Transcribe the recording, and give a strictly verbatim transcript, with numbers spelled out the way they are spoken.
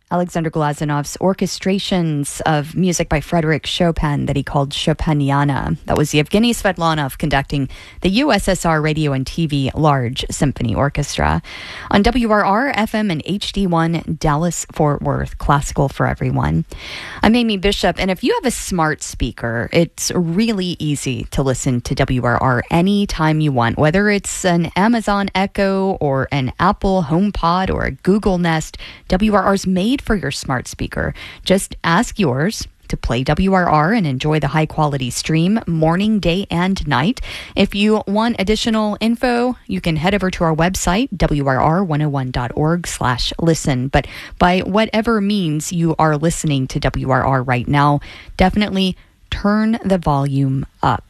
Alexander Glazanov's orchestrations of music by Frédéric Chopin that he called Chopiniana. That was Yevgeny Svetlanov conducting the U S S R Radio and T V Large Symphony Orchestra. On W R R, F M and H D one, Dallas-Fort Worth, classical for everyone. I'm Amy Bishop, and if you have a smart speaker, it's really easy to listen to W R R anytime you want, whether it's an Amazon Echo or an Apple HomePod or a Google Nest. W R R's made for your smart speaker. Just ask yours to play W R R and enjoy the high-quality stream morning, day, and night. If you want additional info, you can head over to our website, W R R one oh one dot org slash listen. But by whatever means you are listening to W R R right now, definitely turn the volume up.